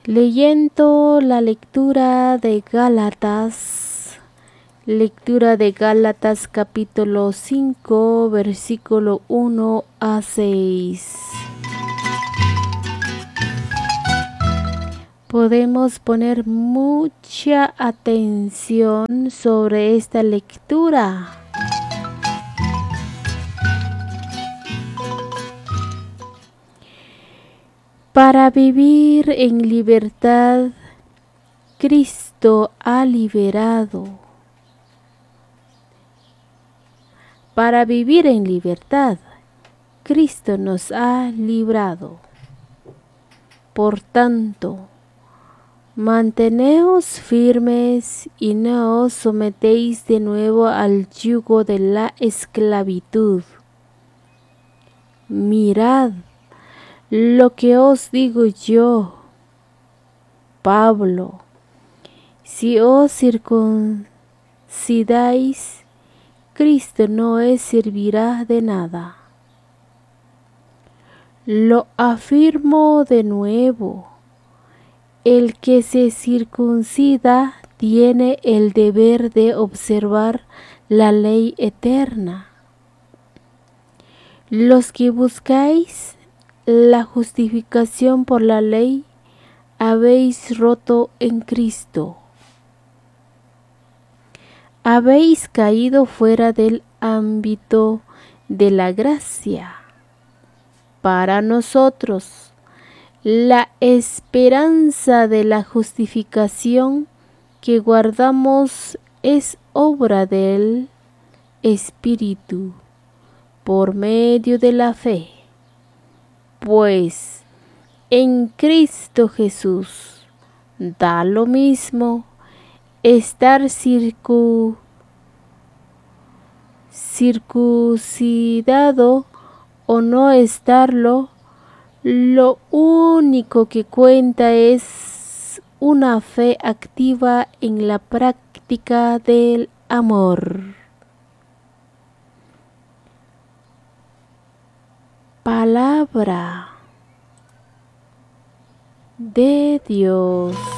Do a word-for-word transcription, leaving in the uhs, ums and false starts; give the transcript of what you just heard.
Leyendo la lectura de Gálatas, lectura de Gálatas capítulo cinco, versículo uno a seis. Podemos poner mucha atención sobre esta lectura. Para vivir en libertad, Cristo ha liberado. Para vivir en libertad, Cristo nos ha librado. Por tanto, manteneos firmes y no os sometéis de nuevo al yugo de la esclavitud. Mirad lo que os digo yo, Pablo, si os circuncidáis, Cristo no os servirá de nada. Lo afirmo de nuevo, el que se circuncida tiene el deber de observar la ley eterna. Los que buscáis la justificación por la ley, habéis roto en Cristo. Habéis caído fuera del ámbito de la gracia. Para nosotros, la esperanza de la justificación que guardamos es obra del Espíritu, por medio de la fe. Pues en Cristo Jesús da lo mismo estar circu, circuncidado o no estarlo. Lo único que cuenta es una fe activa en la práctica del amor. Palabra de Dios.